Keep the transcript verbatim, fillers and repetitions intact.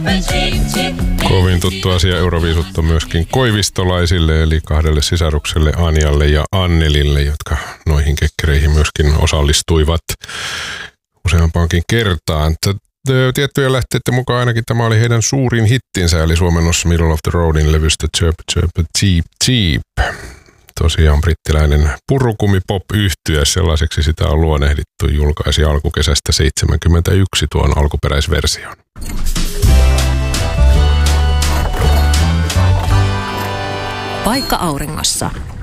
Kovin tuttu asia Euroviisut on myöskin koivistolaisille, eli kahdelle sisarukselle Anjalle ja Annelille, jotka noihin kekkereihin myöskin osallistuivat useampaankin kertaan. Tiettyjä lähteiden mukaan ainakin tämä oli heidän suurin hittinsä, eli suomennos Middle of the Roadin levystä Chirp Chirp Cheep Cheep. Tosiaan brittiläinen purukumi-pop-yhtye, sellaiseksi sitä on luonehdittu, julkaisi alkukesästä seitsemänkymmentäyksi tuon alkuperäisversion. Paikka auringossa.